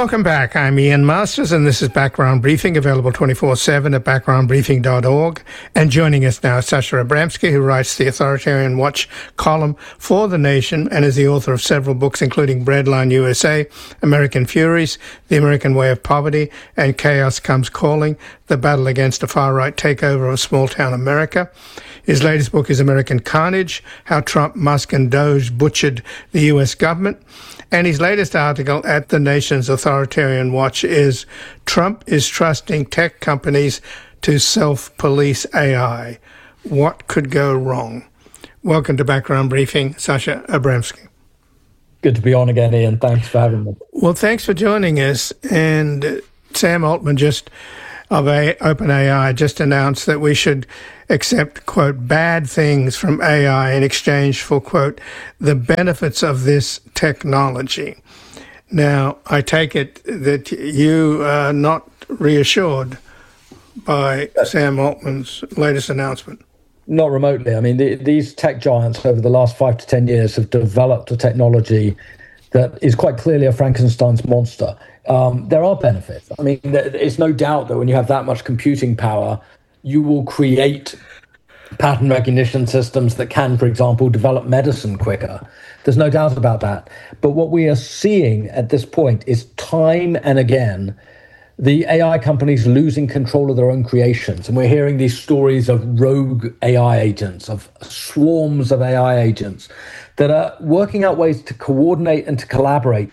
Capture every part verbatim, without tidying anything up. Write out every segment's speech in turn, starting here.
Welcome back. I'm Ian Masters, and this is Background Briefing, available twenty-four seven at background briefing dot org. And joining us now is Sasha Abramsky, who writes the Authoritarian Watch column for The Nation and is the author of several books, including Breadline U S A, American Furies, The American Way of Poverty, and Chaos Comes Calling, The Battle Against a Far-Right Takeover of Small-Town America. His latest book is American Carnage, How Trump, Musk, and Doge Butchered the U S Government. And his latest article at The Nation's Authoritarian Watch is Trump is Trusting Tech Companies to Self-Police A I. What could go wrong? Welcome to Background Briefing, Sasha Abramsky. Good to be on again, Ian. Thanks for having me. Well, thanks for joining us. And uh, Sam Altman just of a, OpenAI just announced that we should accept, quote, bad things from A I in exchange for, quote, the benefits of this technology. Now, I take it that you are not reassured by Sam Altman's latest announcement. Not remotely. I mean, the, these tech giants over the last five to ten years have developed a technology that is quite clearly a Frankenstein's monster. Um, there are benefits. I mean, it's no doubt that when you have that much computing power, you will create pattern recognition systems that can, for example, develop medicine quicker. There's no doubt about that. But what we are seeing at this point is time and again, the A I companies losing control of their own creations. And we're hearing these stories of rogue A I agents, of swarms of A I agents that are working out ways to coordinate and to collaborate,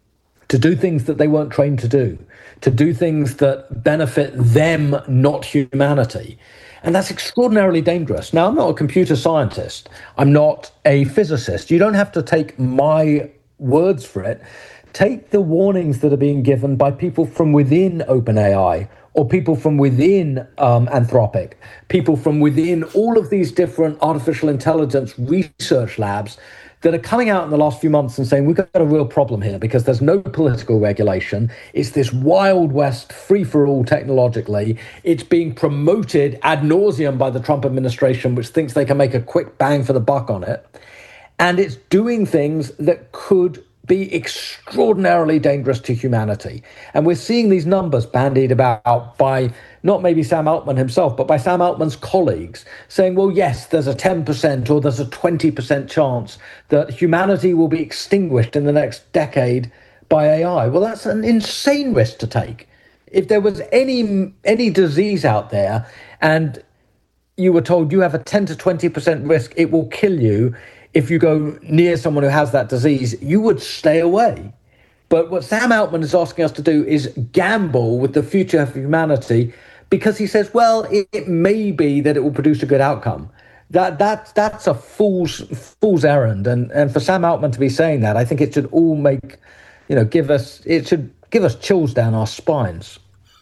to do things that they weren't trained to do, to do things that benefit them, not humanity. And that's extraordinarily dangerous. Now, I'm not a computer scientist. I'm not a physicist. You don't have to take my words for it. Take the warnings that are being given by people from within OpenAI or people from within um, Anthropic, people from within all of these different artificial intelligence research labs that are coming out in the last few months and saying, we've got a real problem here because there's no political regulation. It's this Wild West free-for-all technologically. It's being promoted ad nauseum by the Trump administration, which thinks they can make a quick bang for the buck on it. And it's doing things that could be extraordinarily dangerous to humanity. And we're seeing these numbers bandied about by not maybe Sam Altman himself, but by Sam Altman's colleagues saying, well, yes, there's a ten percent or there's a twenty percent chance that humanity will be extinguished in the next decade by A I. Well, that's an insane risk to take. If there was any any disease out there and you were told you have a ten to twenty percent risk, it will kill you if you go near someone who has that disease, you would stay away. But what Sam Altman is asking us to do is gamble with the future of humanity because he says, well, it, it may be that it will produce a good outcome. That that that's a fool's fool's errand. And, and for Sam Altman to be saying that, I think it should all make, you know, give us, it should give us chills down our spines.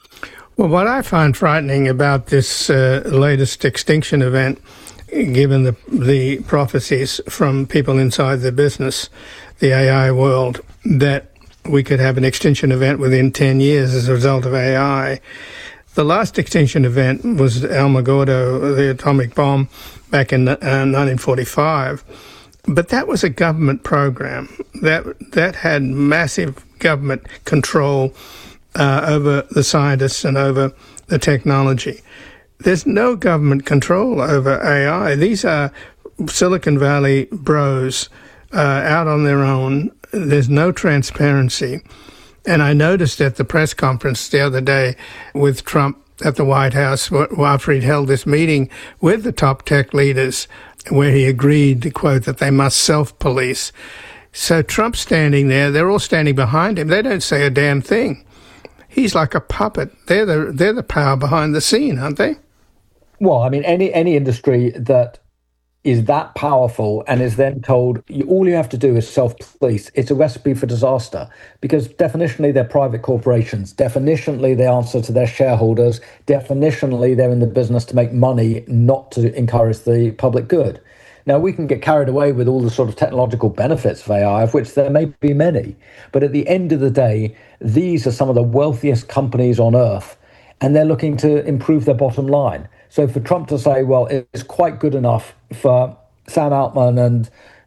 Well, what I find frightening about this uh, latest extinction event, given the the prophecies from people inside the business, the A I world, that we could have an extinction event within ten years as a result of A I. The last extinction event was Alamogordo, the atomic bomb, back in uh, nineteen forty-five. But that was a government program. That, that had massive government control uh, over the scientists and over the technology. There's no government control over A I. These are Silicon Valley bros uh, out on their own. There's no transparency. And I noticed at the press conference the other day with Trump at the White House, after he'd held this meeting with the top tech leaders, where he agreed, to quote, that they must self-police. So Trump's standing there. They're all standing behind him. They don't say a damn thing. He's like a puppet. They're the they're the power behind the scene, aren't they? Well, I mean, any any industry that is that powerful and is then told you, all you have to do is self-police, it's a recipe for disaster, because definitionally they're private corporations. Definitionally they answer to their shareholders. Definitionally they're in the business to make money, not to encourage the public good. Now, we can get carried away with all the sort of technological benefits of A I, of which there may be many. But at the end of the day, these are some of the wealthiest companies on earth, and they're looking to improve their bottom line. So for Trump to say, well, it's quite good enough for Sam Altman and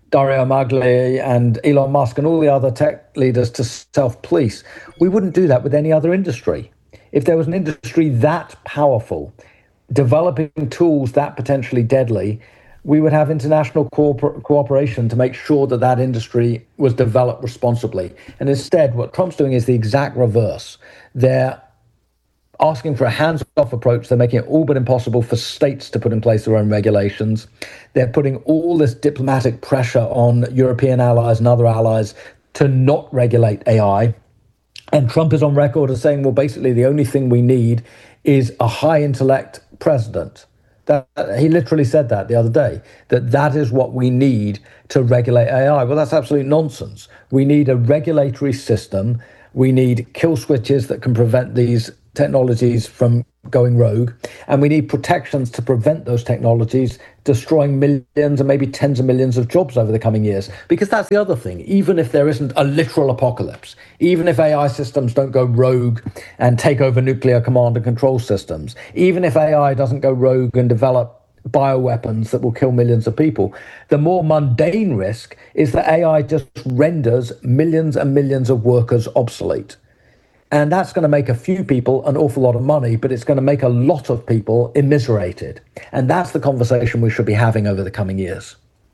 Dario Magli and Elon Musk and all the other tech leaders to self-police. We wouldn't do that with any other industry. If there was an industry that powerful, developing tools that potentially deadly, we would have international cooper- cooperation to make sure that that industry was developed responsibly. And instead, what Trump's doing is the exact reverse. They're asking for a hands-off approach. They're making it all but impossible for states to put in place their own regulations. They're putting all this diplomatic pressure on European allies and other allies to not regulate A I. And Trump is on record as saying, well, basically the only thing we need is a high intellect president. That, he literally said that the other day, that that is what we need to regulate A I. Well, that's absolute nonsense. We need a regulatory system. We need kill switches that can prevent these technologies from going rogue. And we need protections to prevent those technologies destroying millions and maybe tens of millions of jobs over the coming years. Because that's the other thing. Even if there isn't a literal apocalypse, even if A I systems don't go rogue and take over nuclear command and control systems, even if A I doesn't go rogue and develop bioweapons that will kill millions of people, the more mundane risk is that A I just renders millions and millions of workers obsolete. And that's going to make a few people an awful lot of money, but it's going to make a lot of people immiserated. And that's the conversation we should be having over the coming years.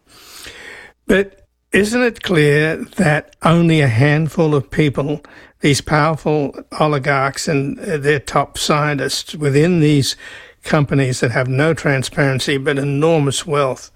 But isn't it clear that only a handful of people, these powerful oligarchs and their top scientists within these companies that have no transparency but enormous wealth,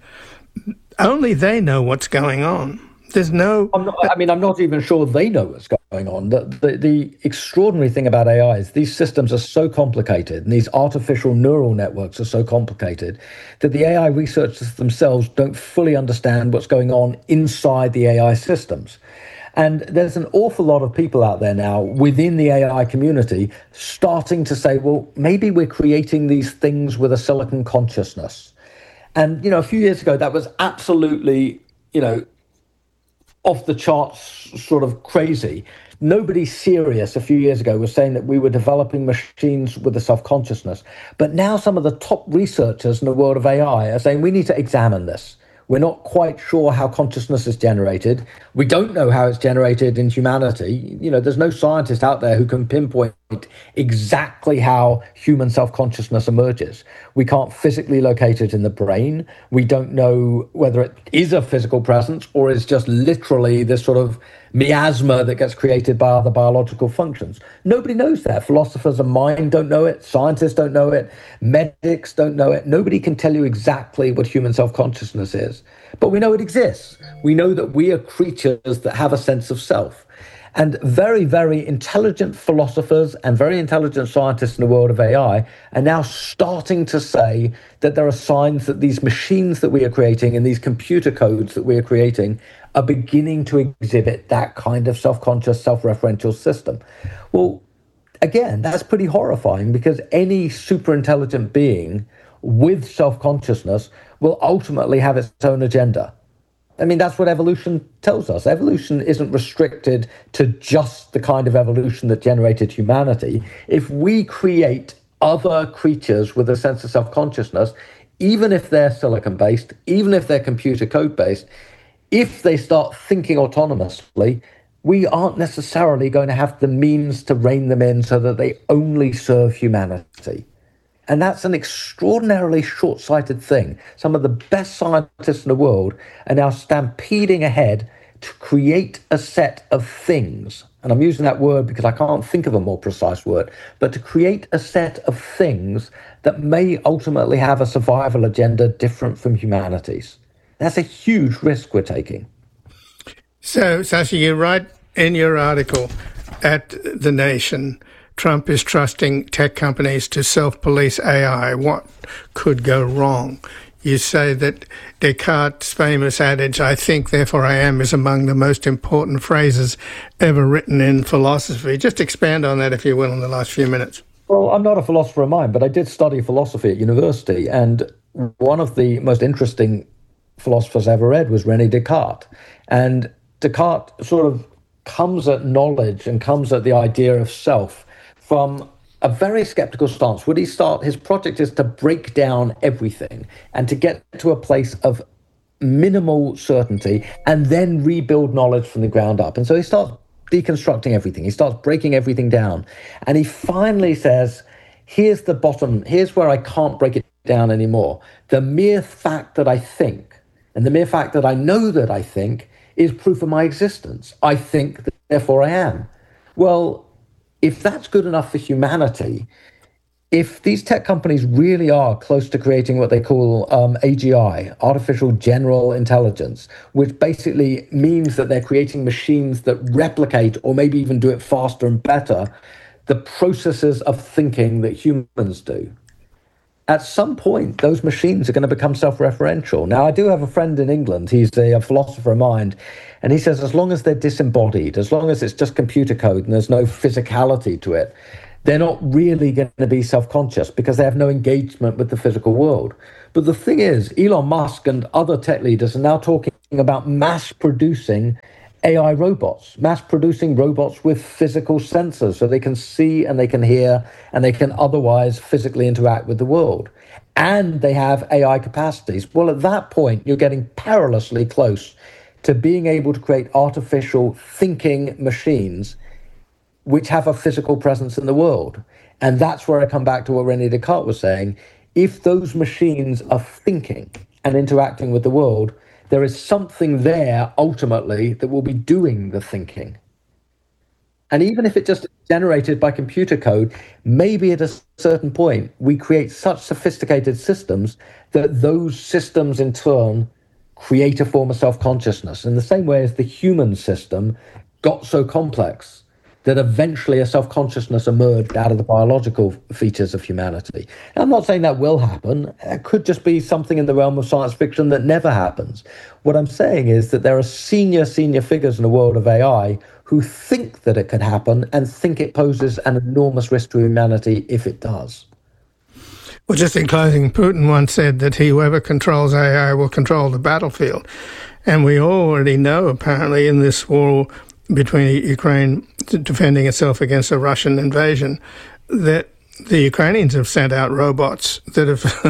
only they know what's going on? There's no... I'm not, I mean, I'm not even sure they know what's going on. The, the, the extraordinary thing about A I is these systems are so complicated and these artificial neural networks are so complicated that the A I researchers themselves don't fully understand what's going on inside the A I systems. And there's an awful lot of people out there now within the A I community starting to say, well, maybe we're creating these things with a silicon consciousness. And, you know, a few years ago, that was absolutely, you know, off the charts, sort of crazy. Nobody serious a few years ago was saying that we were developing machines with a self-consciousness. But now some of the top researchers in the world of A I are saying we need to examine this. We're not quite sure how consciousness is generated. We don't know how it's generated in humanity. You know, there's no scientist out there who can pinpoint exactly how human self-consciousness emerges. We can't physically locate it in the brain. We don't know whether it is a physical presence or is just literally this sort of miasma that gets created by other biological functions. Nobody knows that. Philosophers of mind don't know it. Scientists don't know it. Medics don't know it. Nobody can tell you exactly what human self-consciousness is. But we know it exists. We know that we are creatures that have a sense of self. And very, very intelligent philosophers and very intelligent scientists in the world of A I are now starting to say that there are signs that these machines that we are creating and these computer codes that we are creating are beginning to exhibit that kind of self-conscious, self-referential system. Well, again, that's pretty horrifying because any super intelligent being with self-consciousness will ultimately have its own agenda. I mean, that's what evolution tells us. Evolution isn't restricted to just the kind of evolution that generated humanity. If we create other creatures with a sense of self-consciousness, even if they're silicon-based, even if they're computer code-based, if they start thinking autonomously, we aren't necessarily going to have the means to rein them in so that they only serve humanity. And that's an extraordinarily short-sighted thing. Some of the best scientists in the world are now stampeding ahead to create a set of things. And I'm using that word because I can't think of a more precise word, but to create a set of things that may ultimately have a survival agenda different from humanity's. That's a huge risk we're taking. So, Sashi, you write in your article at The Nation, Trump is trusting tech companies to self-police A I. What could go wrong? You say that Descartes' famous adage, I think, therefore I am, is among the most important phrases ever written in philosophy. Just expand on that, if you will, in the last few minutes. Well, I'm not a philosopher of mind, but I did study philosophy at university. And one of the most interesting philosophers I ever read was René Descartes. And Descartes sort of comes at knowledge and comes at the idea of self from a very skeptical stance. Would he start, his project is to break down everything and to get to a place of minimal certainty and then rebuild knowledge from the ground up. And so he starts deconstructing everything. He starts breaking everything down. And he finally says, here's the bottom, here's where I can't break it down anymore. The mere fact that I think, and the mere fact that I know that I think, is proof of my existence. I think, therefore I am. Well, if that's good enough for humanity, if these tech companies really are close to creating what they call um, A G I, artificial general intelligence, which basically means that they're creating machines that replicate or maybe even do it faster and better, the processes of thinking that humans do, at some point, those machines are going to become self-referential. Now, I do have a friend in England. He's a, a philosopher of mind. And he says, as long as they're disembodied, as long as it's just computer code and there's no physicality to it, they're not really going to be self-conscious because they have no engagement with the physical world. But the thing is, Elon Musk and other tech leaders are now talking about mass producing A I robots, mass producing robots with physical sensors so they can see and they can hear and they can otherwise physically interact with the world. And they have A I capacities. Well, at that point, you're getting perilously close to being able to create artificial thinking machines which have a physical presence in the world. And that's where I come back to what René Descartes was saying. If those machines are thinking and interacting with the world, there is something there ultimately that will be doing the thinking. And even if it just generated by computer code, maybe at a certain point, we create such sophisticated systems that those systems in turn create a form of self-consciousness in the same way as the human system got so complex that eventually a self-consciousness emerged out of the biological features of humanity. Now, I'm not saying that will happen. It could just be something in the realm of science fiction that never happens. What I'm saying is that there are senior, senior figures in the world of A I who think that it could happen and think it poses an enormous risk to humanity if it does. Well, just in closing, Putin once said that he, whoever controls A I will control the battlefield. And we already know, apparently, in this war between Ukraine defending itself against a Russian invasion, that the Ukrainians have sent out robots that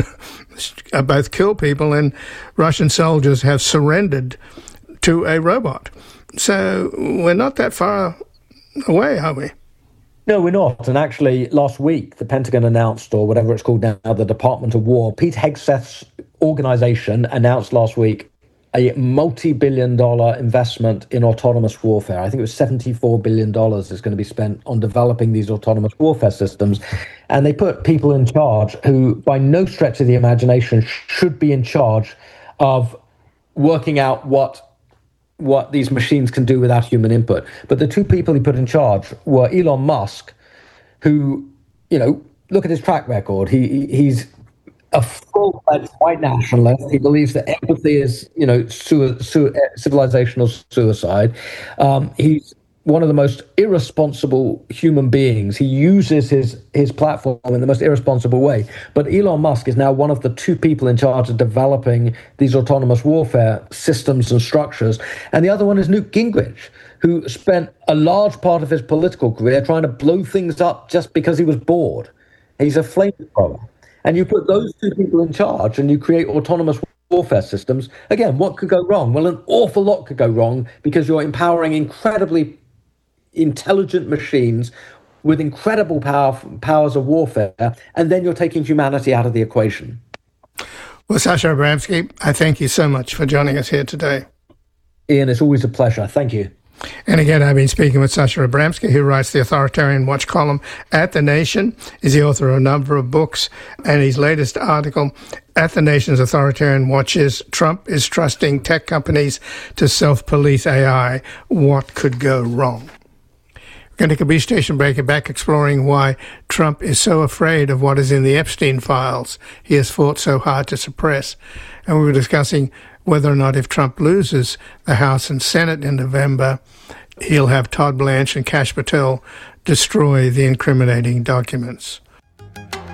have both killed people, and Russian soldiers have surrendered to a robot. So we're not that far away, are we? No, we're not. And actually, last week, the Pentagon announced, or whatever it's called now, the Department of War, Pete Hegseth's organization announced last week a multi-billion dollar investment in autonomous warfare. I think it was seventy-four billion dollars is going to be spent on developing these autonomous warfare systems. And they put people in charge who, by no stretch of the imagination, should be in charge of working out what what these machines can do without human input. But the two people he put in charge were Elon Musk, who, you know, look at his track record. He he's a full-fledged white nationalist. He believes that empathy is, you know, su- su- civilizational suicide. Um, he's one of the most irresponsible human beings. He uses his his platform in the most irresponsible way. But Elon Musk is now one of the two people in charge of developing these autonomous warfare systems and structures. And the other one is Newt Gingrich, who spent a large part of his political career trying to blow things up just because he was bored. He's a flamethrower. And you put those two people in charge and you create autonomous warfare systems. Again, what could go wrong? Well, an awful lot could go wrong because you're empowering incredibly intelligent machines with incredible power, powers of warfare, and then you're taking humanity out of the equation. Well, Sasha Abramsky, I thank you so much for joining us here today. Ian, it's always a pleasure. Thank you. And again, I've been speaking with Sasha Abramsky, who writes the Authoritarian Watch column at The Nation. He's the author of a number of books, and his latest article at The Nation's Authoritarian Watch is Trump is trusting tech companies to self-police A I. What could go wrong? We're going to take a brief station break and back exploring why Trump is so afraid of what is in the Epstein files he has fought so hard to suppress. And we were discussing whether or not if Trump loses the House and Senate in November, he'll have Todd Blanche and Kash Patel destroy the incriminating documents.